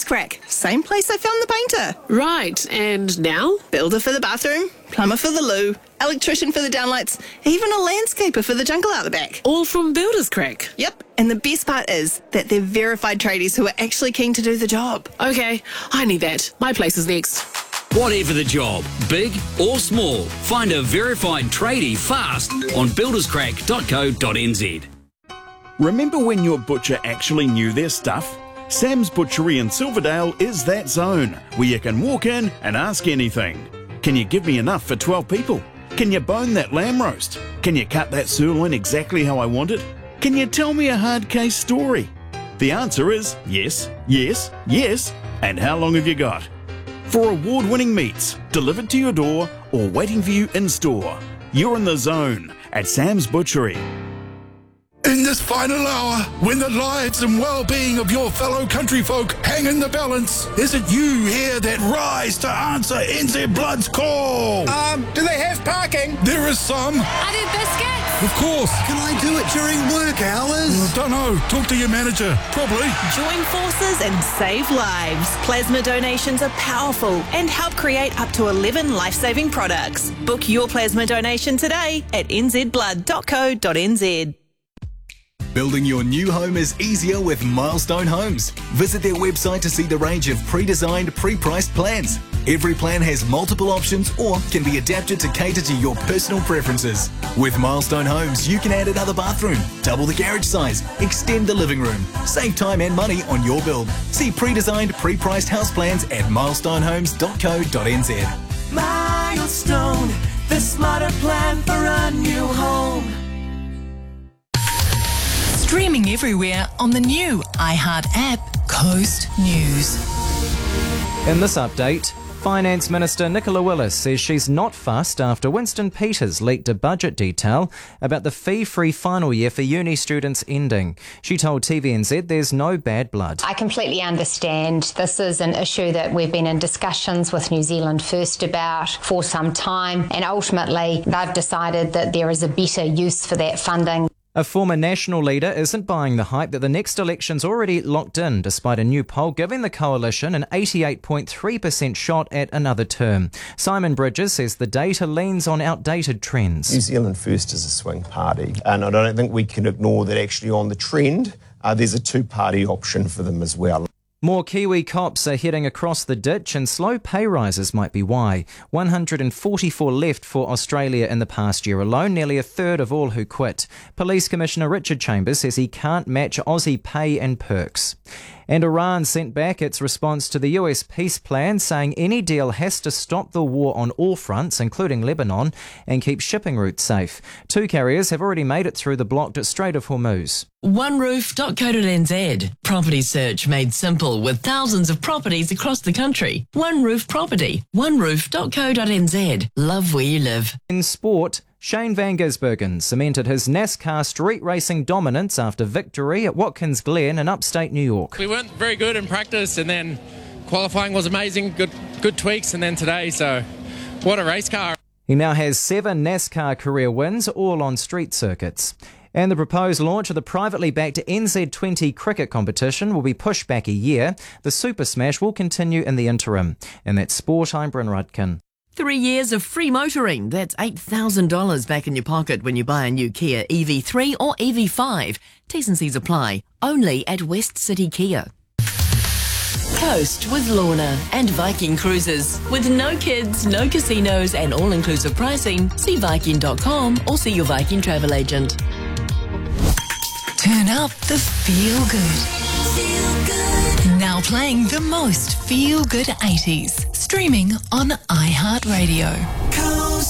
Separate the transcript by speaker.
Speaker 1: Builders Crack. Same place I found the painter.
Speaker 2: Right, and now?
Speaker 1: Builder for the bathroom, plumber for the loo, electrician for the downlights, even a landscaper for the jungle out the back.
Speaker 2: All from Builders Crack.
Speaker 1: Yep, and the best part is that they're verified tradies who are actually keen to do the job.
Speaker 2: Okay, I need that. My place is next.
Speaker 3: Whatever the job, big or small, find a verified tradie fast on builderscrack.co.nz.
Speaker 4: Remember when your butcher actually knew their stuff? Sam's Butchery in Silverdale is that zone where you can walk in and ask anything. Can you give me enough for 12 people? Can you bone that lamb roast? Can you cut that sirloin exactly how I want it? Can you tell me a hard case story? The answer is yes, yes, yes, and how long have you got? For award-winning meats delivered to your door or waiting for you in store, you're in the zone at Sam's Butchery.
Speaker 5: In this final hour, when the lives and well-being of your fellow countryfolk hang in the balance, is it you here that rise to answer NZ Blood's call?
Speaker 6: Do they have parking?
Speaker 5: There is some.
Speaker 7: Are there biscuits?
Speaker 5: Of course.
Speaker 6: Can I do it during work hours?
Speaker 5: Don't know. Talk to your manager. Probably.
Speaker 1: Join forces and save lives. Plasma donations are powerful and help create up to 11 life-saving products. Book your plasma donation today at nzblood.co.nz.
Speaker 8: Building your new home is easier with Milestone Homes. Visit their website to see the range of pre-designed, pre-priced plans. Every plan has multiple options or can be adapted to cater to your personal preferences. With Milestone Homes, you can add another bathroom, double the garage size, extend the living room, save time and money on your build. See pre-designed, pre-priced house plans at milestonehomes.co.nz.
Speaker 9: Milestone, the smarter plan for a new home.
Speaker 10: Streaming everywhere on the new iHeart app, Coast News.
Speaker 11: In this update, Finance Minister Nicola Willis says she's not fussed after Winston Peters leaked a budget detail about the fee-free final year for uni students ending. She told TVNZ there's no bad blood.
Speaker 12: I completely understand. This is an issue that we've been in discussions with New Zealand First about for some time, and ultimately they've decided that there is a better use for that funding.
Speaker 11: A former National leader isn't buying the hype that the next election's already locked in, despite a new poll giving the coalition an 88.3% shot at another term. Simon Bridges says the data leans on outdated trends.
Speaker 13: New Zealand First is a swing party, and I don't think we can ignore that actually on the trend, there's a two-party option for them as well.
Speaker 11: More Kiwi cops are heading across the ditch and slow pay rises might be why. 144 left for Australia in the past year alone, nearly a third of all who quit. Police Commissioner Richard Chambers says he can't match Aussie pay and perks. And Iran sent back its response to the US peace plan, saying any deal has to stop the war on all fronts, including Lebanon, and keep shipping routes safe. 2 carriers have already made it through the blocked Strait of Hormuz.
Speaker 14: OneRoof.co.nz. Property search made simple with thousands of properties across the country. One Roof Property. OneRoof.co.nz. Love where you live.
Speaker 11: In sport, Shane Van Gisbergen cemented his NASCAR street racing dominance after victory at Watkins Glen in upstate New York.
Speaker 15: We weren't very good in practice, and then qualifying was amazing, good tweaks, and then today, so what a race car.
Speaker 11: He now has 7 NASCAR career wins, all on street circuits. And the proposed launch of the privately backed NZ20 cricket competition will be pushed back a year. The Super Smash will continue in the interim. And that's Sport, I'm Bryn Rudkin.
Speaker 14: 3 years of free motoring. That's $8,000 back in your pocket when you buy a new Kia EV3 or EV5. T's and C's apply. Only at West City Kia. Coast with Lorna and Viking Cruises. With no kids, no casinos and all-inclusive pricing, see Viking.com or see your Viking travel agent.
Speaker 10: Turn up the feel good. Now playing the most feel good 80s. Streaming on iHeartRadio.